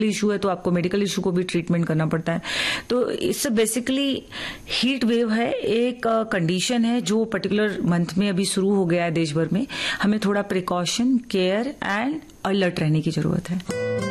Issue है तो आपको मेडिकल इशू को भी ट्रीटमेंट करना पड़ता है। तो इससे बेसिकली हीट वेव है, एक कंडीशन है जो पर्टिकुलर मंथ में अभी शुरू हो गया है देश भर में। हमें थोड़ा प्रिकॉशन, केयर एंड अलर्ट रहने की जरूरत है।